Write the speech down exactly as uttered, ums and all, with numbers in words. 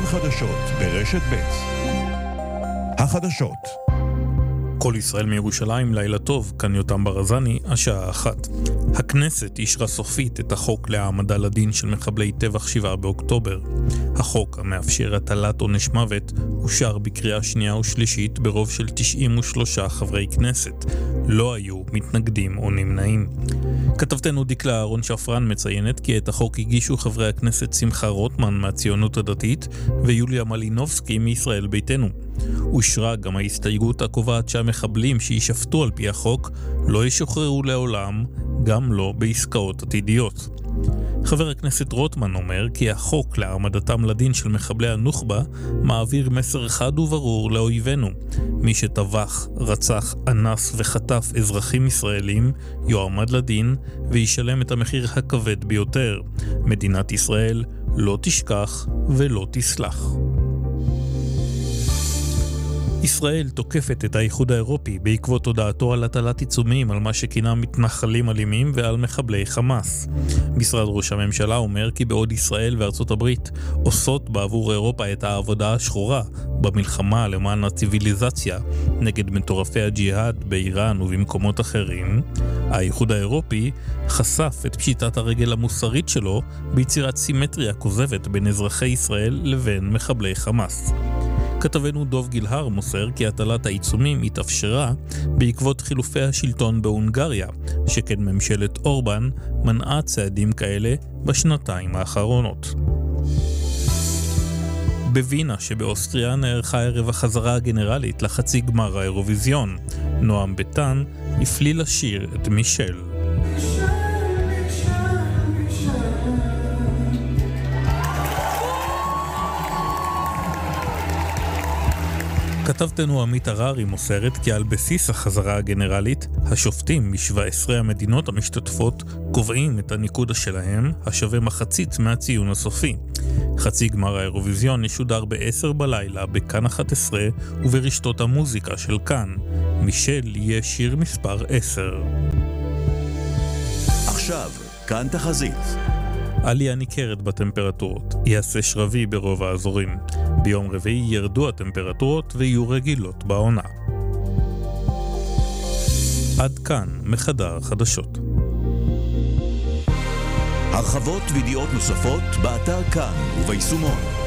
חדשות ברשת ב'. החדשות. כל ישראל מירושלים, לילה טוב, כאן יותם ברזני, השעה אחת. הכנסת אישרה סופית את החוק להעמדה לדין של מחבלי טבח שבעה באוקטובר. החוק המאפשר הטלת עונש מוות אושר בקריאה שנייה ושלישית ברוב של תשעים ושלושה חברי כנסת. לא היו מתנגדים או נמנעים. כתבתנו דקלה אהרון שפרן מציינת כי את החוק הגישו חברי הכנסת שמחה רוטמן מהציונות הדתית ויוליה מלינובסקי מישראל ביתנו. אושרה גם ההסתייגות הקובעת שהמחבלים שישפטו על פי החוק לא ישוחררו לעולם, גם לא בעסקאות עתידיות. חבר הכנסת רוטמן אומר כי החוק להעמדתם לדין של מחבלי הנוח'בה מעביר מסר חד וברור לאויבינו. מי שטבח, רצח, אנס וחטף אזרחים ישראלים יועמד לדין וישלם את המחיר הכבד ביותר. מדינת ישראל לא תשכח ולא תסלח. ישראל תוקפת את האיחוד האירופי בעקבות הודעתו על הטלת עיצומים על מה שכינה מתנחלים אלימים ועל מחבלי חמאס. משרד ראש הממשלה אומר כי בעוד ישראל וארצות הברית עושות בעבור אירופה את העבודה השחורה במלחמה למען הציביליזציה נגד מטורפי הג'יהאד באיראן ובמקומות אחרים, האיחוד האירופי חשף את פשיטת הרגל המוסרית שלו ביצירת סימטריה כוזבת בין אזרחי ישראל לבין מחבלי חמאס. כתבנו דוב גילהר מוסר כי הטלת העיצומים התאפשרה בעקבות חילופי השלטון בהונגריה, שכן ממשלת אורבן מנעה צעדים כאלה בשנתיים האחרונות. בווינה שבאוסטריה נערכה ערב החזרה הגנרלית לחצי גמר האירוויזיון. נועם ביטן הפליל לשיר את מישל. כתבתנו עמית הררי מוסרת כי על בסיס החזרה הגנרלית, השופטים מ-שבע עשרה המדינות המשתתפות קובעים את הניקוד שלהם, השווה מחצית מהציון הסופי. חצי גמר האירוויזיון ישודר ב-עשר בלילה בכאן אחת עשרה וברשתות המוזיקה של כאן. מישל יהיה שיר מספר עשר. עכשיו, כאן תחזית. עלייה ניכרת בטמפרטורות, יעשה שרבי ברוב האזורים. ביום רביעי ירדו הטמפרטורות ויהיו רגילות בעונה. עד כאן מחדר חדשות. הרחבות וידיעות נוספות באתר כאן וביישומון.